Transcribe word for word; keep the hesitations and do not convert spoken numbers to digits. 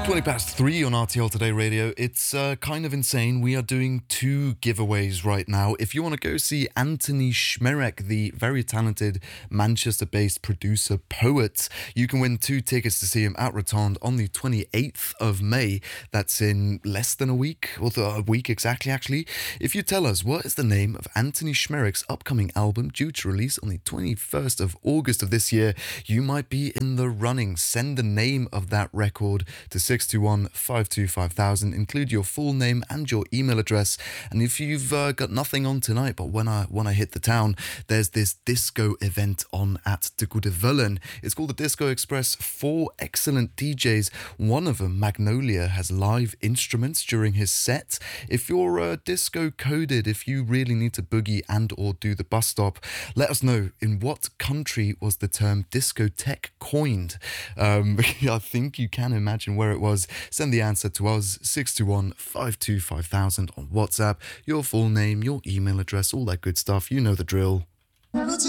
twenty past three on R T L Today Radio. It's uh, kind of insane. We are doing two giveaways right now. If you want to go see Anthony Schmerek, the very talented Manchester-based producer poet, you can win two tickets to see him at Rotonde on the twenty-eighth of May. That's in less than a week, or a week exactly, actually. If you tell us what is the name of Anthony Schmerek's upcoming album due to release on the twenty-first of August of this year, you might be in the running. Send the name of that record to six two one, five two five thousand. Include your full name and your email address. And if you've uh, got nothing on tonight, but when I when I hit the town, there's this disco event on at De Goede Vullen. It's called the Disco Express. Four excellent D Js. One of them, Magnolia, has live instruments during his set. If you're uh, disco coded, if you really need to boogie and or do the bus stop, let us know in what country was the term discotheque coined. Um, I think you can imagine where it was. Send the answer to us, six two one, five two five thousand on WhatsApp, your full name, your email address, all that good stuff. You know the drill.